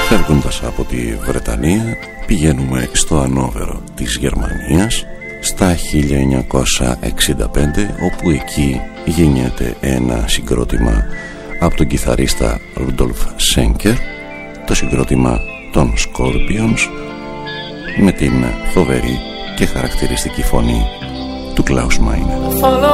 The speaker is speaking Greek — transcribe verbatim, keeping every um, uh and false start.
Φεύγοντας από τη Βρετανία, πηγαίνουμε στο Ανόβερο της Γερμανίας στα χίλια εννιακόσια εξήντα πέντε, όπου εκεί γεννιέται ένα συγκρότημα από τον κιθαρίστα Ρούντολφ Σένκερ, το συγκρότημα των Scorpions, με την φοβερή και χαρακτηριστική φωνή του Klaus Meine.